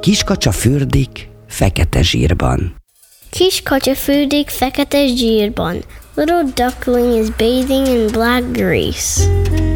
Kiskacsa fürdik fekete zsírban. Kiskacsa fürdik fekete zsírban. Little duckling is bathing in black grease.